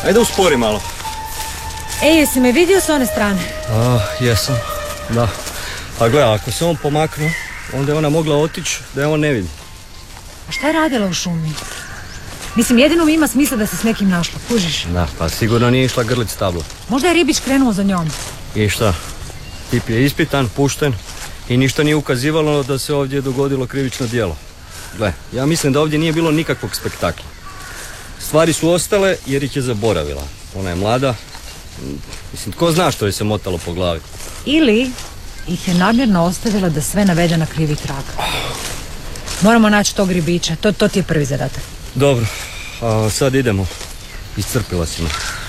Ajde uspori malo. Ej, jesi me vidio s one strane? Jesam, da. A gledaj, ako se on pomaknuo, onda je ona mogla otići da je on ne vidi. A šta je radila u šumi? Mislim, jedino mi ima smisla da se s nekim našla, kužiš? Da, pa sigurno nije išla grlit stablo. Možda je ribić krenuo za njom. I šta? Tip je ispitan, pušten i ništa nije ukazivalo da se ovdje dogodilo krivično djelo. Gle, ja mislim da ovdje nije bilo nikakvog spektakla. Stvari su ostale jer ih je zaboravila. Ona je mlada. Mislim, tko zna što je se motalo po glavi. Ili ih je namjerno ostavila da sve navede na krivi trag. Moramo naći tog ribića, to ti je prvi zadatak. Dobro, a sad idemo. Iscrpila si me.